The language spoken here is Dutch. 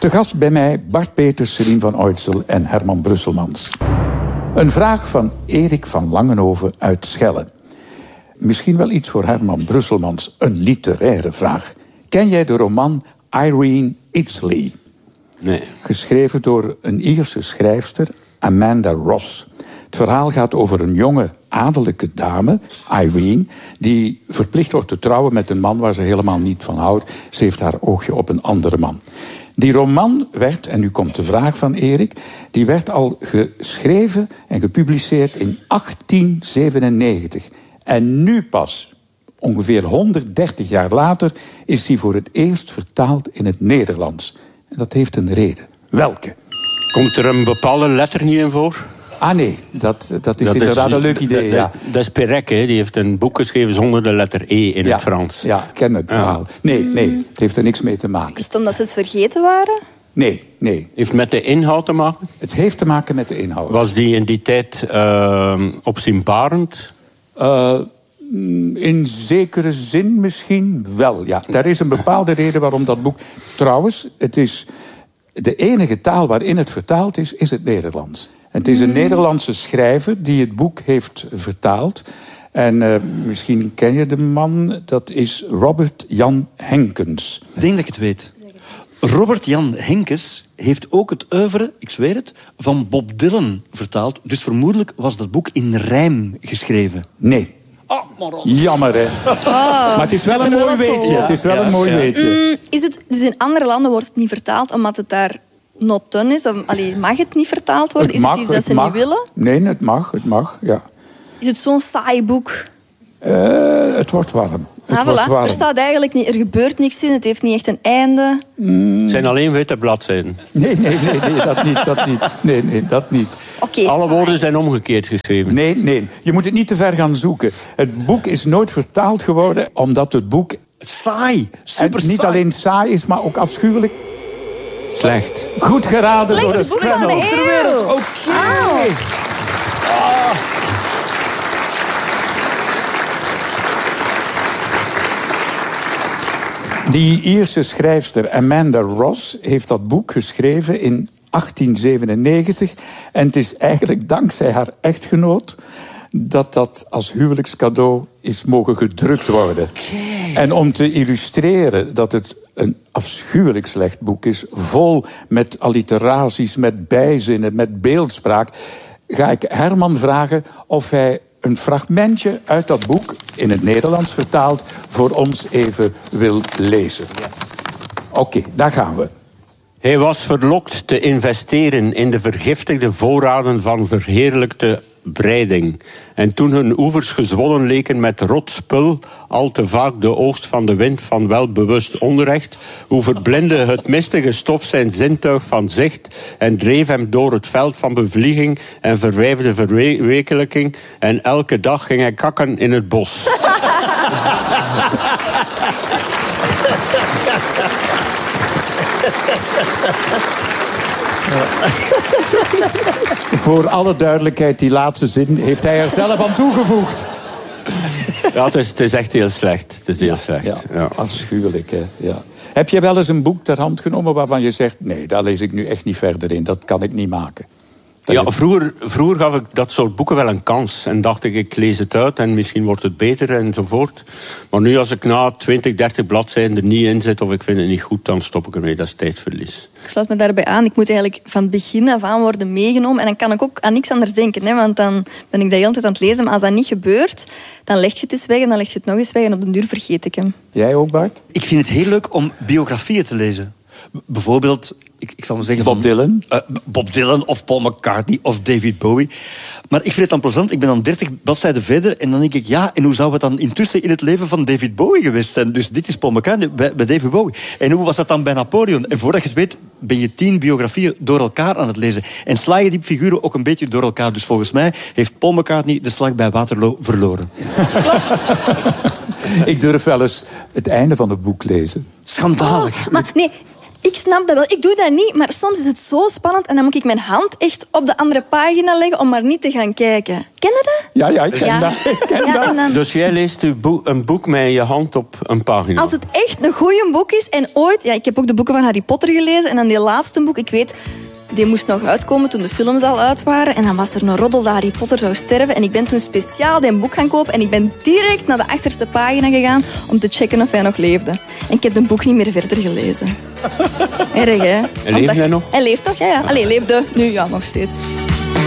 Te gast bij mij Bart Peters, Céline van Oitsel en Herman Brusselmans. Een vraag van Erik van Langenhoven uit Schelle. Misschien wel iets voor Herman Brusselmans, een literaire vraag. Ken jij de roman Irene Iddesleigh? Nee. Geschreven door een Ierse schrijfster, Amanda Ross. Het verhaal gaat over een jonge adellijke dame, Irene, die verplicht wordt te trouwen met een man waar ze helemaal niet van houdt. Ze heeft haar oogje op een andere man. Die roman werd, en nu komt de vraag van Erik, die werd al geschreven en gepubliceerd in 1897. En nu pas, ongeveer 130 jaar later, is die voor het eerst vertaald in het Nederlands. En dat heeft een reden. Welke? Komt er een bepaalde letter niet in voor? Ah nee, dat is inderdaad een leuk idee. Ja. Dat is Perec, hè? Die heeft een boek geschreven zonder de letter E in het Frans. Ja, ik ken het verhaal. Nee, het heeft er niks mee te maken. Is het omdat ze het vergeten waren? Nee. Heeft het met de inhoud te maken? Het heeft te maken met de inhoud. Was die in die tijd opzienbarend? In zekere zin misschien wel, ja. Daar is een bepaalde reden waarom dat boek... Trouwens, het is de enige taal waarin het vertaald is het Nederlands. Het is een Nederlandse schrijver die het boek heeft vertaald. En misschien ken je de man, dat is Robert Jan Henkens. Ik denk dat ik het weet. Robert Jan Henkens heeft ook het oeuvre, ik zweer het, van Bob Dylan vertaald. Dus vermoedelijk was dat boek in rijm geschreven. Nee. Jammer, hè. Maar het is wel een mooi weetje. Het is wel een mooi weetje. Is het, dus in andere landen wordt het niet vertaald omdat het daar not done is? Of, mag het niet vertaald worden? Is het iets dat ze niet willen? Nee, het mag, ja. Is het zo'n saai boek? Het wordt warm. Er staat eigenlijk niet, er gebeurt niks in, het heeft niet echt een einde. Het zijn alleen witte bladzijden. Nee, dat niet. Okay, alle woorden zijn omgekeerd geschreven. Nee, je moet het niet te ver gaan zoeken. Het boek is nooit vertaald geworden omdat het boek... Saai, super saai. Niet alleen saai is, maar ook afschuwelijk. Slecht. Goed geraden door het boek van de eeuw. Oké. Die Ierse schrijfster Amanda Ross heeft dat boek geschreven in 1897. En het is eigenlijk dankzij haar echtgenoot dat als huwelijkscadeau is mogen gedrukt worden. Okay. En om te illustreren dat het een afschuwelijk slecht boek is, vol met alliteraties, met bijzinnen, met beeldspraak, ga ik Herman vragen of hij een fragmentje uit dat boek, in het Nederlands vertaald, voor ons even wil lezen. Oké, daar gaan we. Hij was verlokt te investeren in de vergiftigde voorraden van verheerlijkte breiding. En toen hun oevers gezwollen leken met rot spul, al te vaak de oogst van de wind van welbewust onrecht, hoe verblindde het mistige stof zijn zintuig van zicht en dreef hem door het veld van bevlieging en verwijfde verwekelijking, en elke dag ging hij kakken in het bos. Voor alle duidelijkheid, die laatste zin heeft hij er zelf aan toegevoegd. Ja, het is echt heel slecht. Het is heel slecht. Ja. Afschuwelijk, hè. Ja. Heb je wel eens een boek ter hand genomen waarvan je zegt, nee, daar lees ik nu echt niet verder in. Dat kan ik niet maken. Vroeger gaf ik dat soort boeken wel een kans. En dacht ik lees het uit en misschien wordt het beter enzovoort. Maar nu als ik na 20, 30 bladzijden er niet in zit of ik vind het niet goed, dan stop ik ermee. Dat is tijdverlies. Ik sluit me daarbij aan. Ik moet eigenlijk van het begin af aan worden meegenomen. En dan kan ik ook aan niks anders denken. Hè, want dan ben ik de hele tijd aan het lezen. Maar als dat niet gebeurt, dan leg je het eens weg en dan leg je het nog eens weg. En op den duur vergeet ik hem. Jij ook, Bart? Ik vind het heel leuk om biografieën te lezen. Bijvoorbeeld, ik zal maar zeggen... Bob Dylan? Bob Dylan of Paul McCartney of David Bowie. Maar ik vind het dan plezant. Ik ben dan 30 bladzijden verder en dan denk ik... ja, en hoe zou het dan intussen in het leven van David Bowie geweest zijn? Dus dit is Paul McCartney bij David Bowie. En hoe was dat dan bij Napoleon? En voordat je het weet, ben je 10 biografieën door elkaar aan het lezen. En sla je die figuren ook een beetje door elkaar. Dus volgens mij heeft Paul McCartney de slag bij Waterloo verloren. Klopt. Ik durf wel eens het einde van het boek lezen. Schandalig. Maar nee... Ik snap dat wel. Ik doe dat niet, maar soms is het zo spannend en dan moet ik mijn hand echt op de andere pagina leggen om maar niet te gaan kijken. Ken je dat? Ja, ik ken dat. Ik ken dat. En dan, Dus jij leest een boek met je hand op een pagina? als het echt een goeie boek is en ooit... Ja, ik heb ook de boeken van Harry Potter gelezen en dan die laatste boek, ik weet... Die moest nog uitkomen toen de films al uit waren. En dan was er een roddel dat Harry Potter zou sterven. En ik ben toen speciaal die boek gaan kopen. En ik ben direct naar de achterste pagina gegaan om te checken of hij nog leefde. En ik heb het boek niet meer verder gelezen. Erg, hè? En leeft hij nog? Hij leeft nog, ja. Allee, leefde. Nu, ja, nog steeds.